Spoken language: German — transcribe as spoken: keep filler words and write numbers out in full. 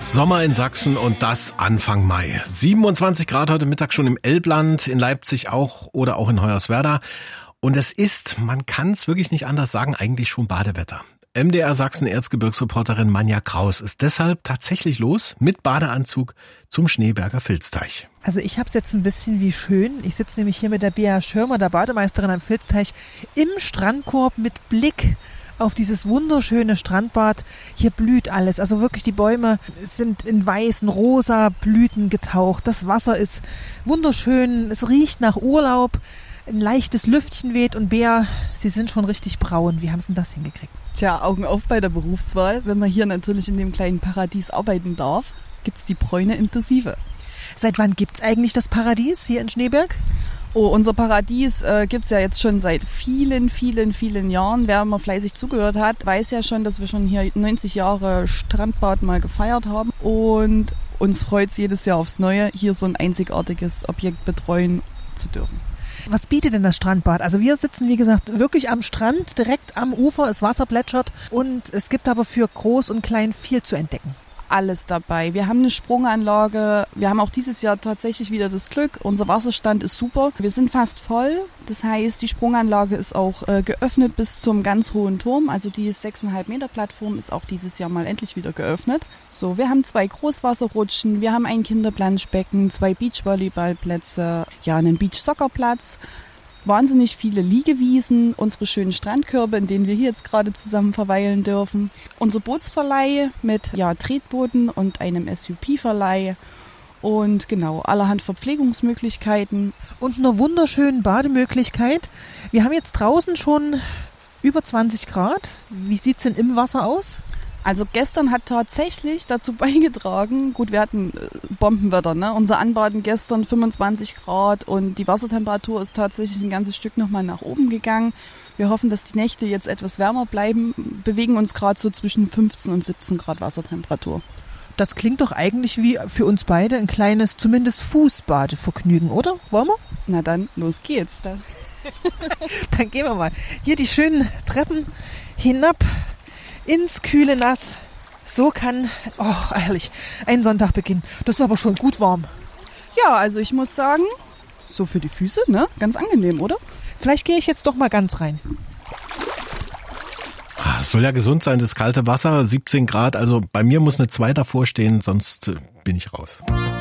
Sommer in Sachsen und das Anfang Mai. siebenundzwanzig Grad heute Mittag schon im Elbland, in Leipzig auch oder auch in Hoyerswerda. Und es ist, man kann es wirklich nicht anders sagen, eigentlich schon Badewetter. M D R Sachsen Erzgebirgsreporterin Manja Kraus ist deshalb tatsächlich los mit Badeanzug zum Schneeberger Filzteich. Also ich habe es jetzt ein bisschen wie schön. Ich sitze nämlich hier mit der Bea Schirmer, der Bademeisterin am Filzteich, im Strandkorb mit Blick auf dieses wunderschöne Strandbad. Hier blüht alles. Also wirklich, die Bäume sind in weißen, rosa Blüten getaucht. Das Wasser ist wunderschön. Es riecht nach Urlaub. Ein leichtes Lüftchen weht und Bea, Sie sind schon richtig braun. Wie haben Sie denn das hingekriegt? Tja, Augen auf bei der Berufswahl. Wenn man hier natürlich in dem kleinen Paradies arbeiten darf, gibt's die Bräune Intensive. Seit wann gibt's eigentlich das Paradies hier in Schneeberg? Oh, unser Paradies äh, gibt's ja jetzt schon seit vielen, vielen, vielen Jahren. Wer mal fleißig zugehört hat, weiß ja schon, dass wir schon hier neunzig Jahre Strandbad mal gefeiert haben. Und uns freut's jedes Jahr aufs Neue, hier so ein einzigartiges Objekt betreuen zu dürfen. Was bietet denn das Strandbad? Also wir sitzen, wie gesagt, wirklich am Strand, direkt am Ufer, das Wasser plätschert und es gibt aber für Groß und Klein viel zu entdecken. Alles dabei. Wir haben eine Sprunganlage. Wir haben auch dieses Jahr tatsächlich wieder das Glück. Unser Wasserstand ist super. Wir sind fast voll. Das heißt, die Sprunganlage ist auch äh, geöffnet bis zum ganz hohen Turm. Also die sechseinhalb Meter Plattform ist auch dieses Jahr mal endlich wieder geöffnet. So, wir haben zwei Großwasserrutschen. Wir haben ein Kinderplanschbecken, zwei Beachvolleyballplätze, ja, einen Beachsoccerplatz. Wahnsinnig viele Liegewiesen, unsere schönen Strandkörbe, in denen wir hier jetzt gerade zusammen verweilen dürfen. Unser Bootsverleih mit ja, Tretbooten und einem S U P-Verleih und genau, allerhand Verpflegungsmöglichkeiten. Und einer wunderschönen Bademöglichkeit. Wir haben jetzt draußen schon über zwanzig Grad. Wie sieht es denn im Wasser aus? Also gestern hat tatsächlich dazu beigetragen, gut, wir hatten Bombenwetter, ne? Unser Anbaden gestern fünfundzwanzig Grad und die Wassertemperatur ist tatsächlich ein ganzes Stück nochmal nach oben gegangen. Wir hoffen, dass die Nächte jetzt etwas wärmer bleiben, bewegen uns gerade so zwischen fünfzehn und siebzehn Grad Wassertemperatur. Das klingt doch eigentlich wie für uns beide ein kleines, zumindest Fußbadevergnügen, oder? Wollen wir? Na dann, los geht's. Dann, dann gehen wir mal. Hier die schönen Treppen hinab ins kühle Nass. So kann, oh herrlich, ein Sonntag beginnen. Das ist aber schon gut warm. Ja, also ich muss sagen, so für die Füße, ne? Ganz angenehm, oder? Vielleicht gehe ich jetzt doch mal ganz rein. Es soll ja gesund sein, das kalte Wasser, siebzehn Grad. Also bei mir muss eine zwei davor stehen, sonst bin ich raus.